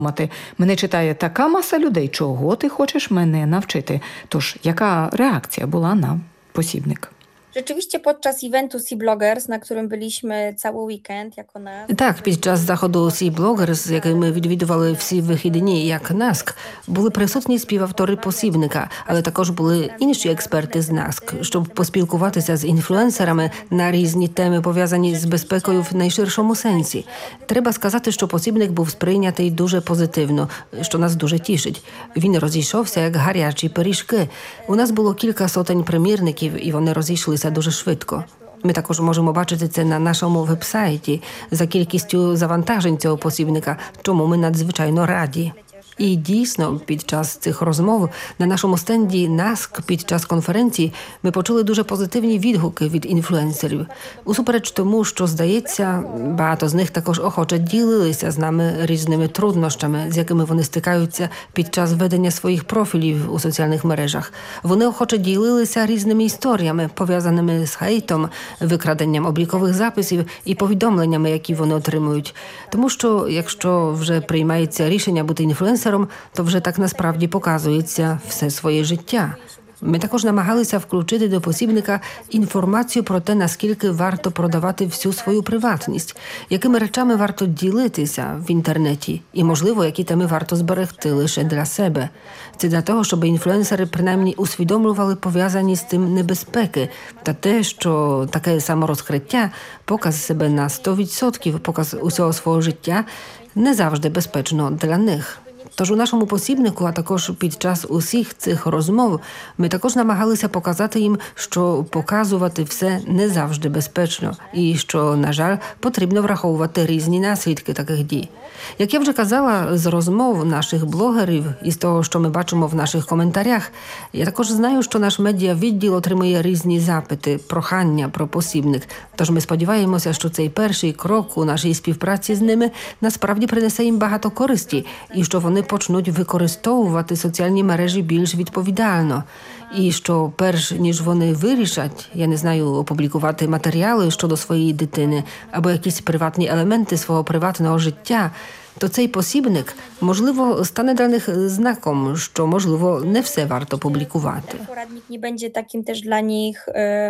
Мене читає така маса людей, чого ти хочеш мене навчити? Тож, яка реакція була на посібник? Rzeczywiście podczas eventu Sea Bloggers, na którym byliśmy cały weekend jako nas. Так, під час заходу Sea Bloggers, який ми відвідували всі вихідні як НАСК, були присутні співавтори посібника, але також були інші експерти з НАСК, щоб поспілкуватися з інфлюенсерами на різні теми, пов'язані з безпекою в найширшому сенсі. Треба сказати, що посібник був сприйнятий дуже позитивно, що нас дуже тішить. Він розійшовся як гарячі пиріжки. У нас було кілька сотень примірників, і вони розійшлися дуже швидко. Ми також можемо бачити це на нашому веб-сайті за кількістю завантажень цього посібника, чому ми надзвичайно раді. І дійсно, під час цих розмов на нашому стенді НАСК під час конференції ми почули дуже позитивні відгуки від інфлюенсерів. Усупереч тому, що, здається, багато з них також охоче ділилися з нами різними труднощами, з якими вони стикаються під час ведення своїх профілів у соціальних мережах. Вони охоче ділилися різними історіями, пов'язаними з хейтом, викраденням облікових записів і повідомленнями, які вони отримують. Тому що, якщо вже приймається рішення бути інфлюенсером, то вже так насправді показується все своє життя. Ми також намагалися включити до посібника інформацію про те, наскільки варто продавати всю свою приватність, якими речами варто ділитися в інтернеті і, можливо, які теми варто зберегти лише для себе. Це для того, щоб інфлюенсери принаймні усвідомлювали пов'язані з тим небезпеки та те, що таке саморозкриття, показ себе на 100%, показ усього свого життя не завжди безпечно для них. Тож у нашому посібнику, а також під час усіх цих розмов, ми також намагалися показати їм, що показувати все не завжди безпечно і що, на жаль, потрібно враховувати різні наслідки таких дій. Як я вже казала, з розмов наших блогерів і з того, що ми бачимо в наших коментарях, я також знаю, що наш медіавідділ отримує різні запити, прохання про посібник. Тож ми сподіваємося, що цей перший крок у нашій співпраці з ними насправді принесе їм багато користі і що вони почнуть використовувати соціальні мережі більш відповідально. І що перш ніж вони вирішать, я не знаю, опублікувати матеріали щодо своєї дитини або якісь приватні елементи свого приватного життя, то цей посібник, можливо, стане для них знаком, що, можливо, не все варто публікувати. Poradnik nie będzie takim też dla nich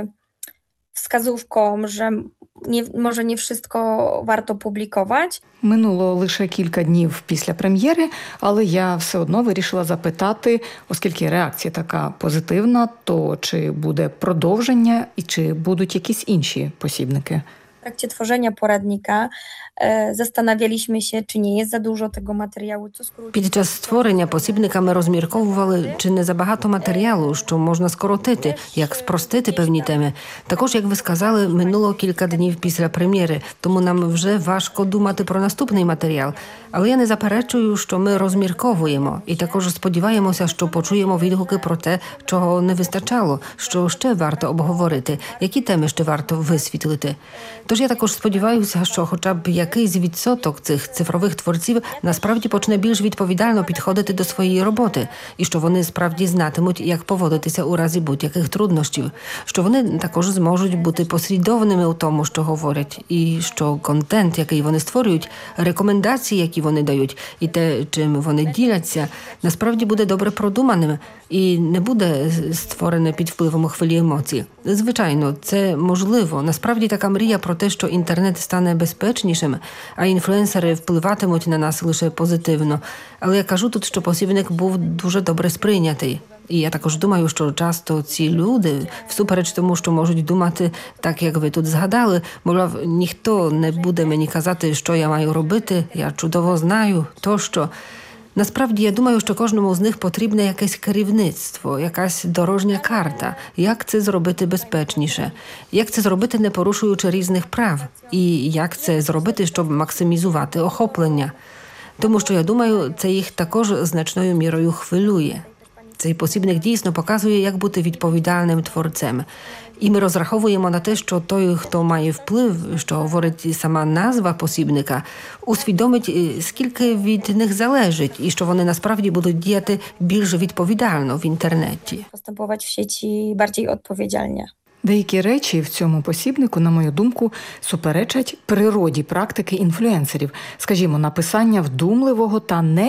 wskazówką, że może nie wszystko warto publikować. Минуло лише кілька днів після прем'єри, але я все одно вирішила запитати, оскільки реакція така позитивна, то чи буде продовження і чи будуть якісь інші посібники? W trakcie tworzenia poradnika zastanawialiśmy się, czy nie jest za dużo tego materiału, co skrócić. Під час створення посібника ми розмірковували, чи не забагато матеріалу, що можна скоротити, як спростити певні теми. Також, як ви сказали, минуло кілька днів після прем'єри, тому нам вже важко думати про наступний матеріал. Але я не заперечую, що ми розмірковуємо і також сподіваємося, що почуємо відгуки про те, чого не вистачало, що ще варто обговорити, які теми ще варто висвітлити. Тож я також сподіваюся, що хоча б якийсь відсоток цих цифрових творців насправді почне більш відповідально підходити до своєї роботи і що вони справді знатимуть, як поводитися у разі будь-яких труднощів, що вони також зможуть бути послідовними у тому, що говорять, і що контент, який вони створюють, рекомендації, які вони дають, і те, чим вони діляться, насправді буде добре продуманим і не буде створене під впливом хвилі емоцій. Звичайно, це можливо. Насправді така мрія про те, що інтернет стане безпечнішим, а інфлюенсери впливатимуть на нас лише позитивно. Але я кажу тут, що посібник був дуже добре сприйнятий. І я також думаю, що часто ці люди, всупереч тому, що можуть думати так, як ви тут згадали, мовляв, ніхто не буде мені казати, що я маю робити, я чудово знаю, тощо. Насправді, я думаю, що кожному з них потрібне якесь керівництво, якась дорожня карта, як це зробити безпечніше, як це зробити, не порушуючи різних прав, і як це зробити, щоб максимізувати охоплення. Тому що, я думаю, це їх також значною мірою хвилює. Цей посібник дійсно показує, як бути відповідальним творцем. І ми розраховуємо на те, що той, хто має вплив, що говорить сама назва посібника, усвідомить, скільки від них залежить, і що вони насправді будуть діяти більш відповідально в інтернеті. Postępować w sieci bardziej odpowiedzialnie. Деякі речі в цьому посібнику, на мою думку, суперечать природі практики інфлюенсерів. Скажімо, написання вдумливого та не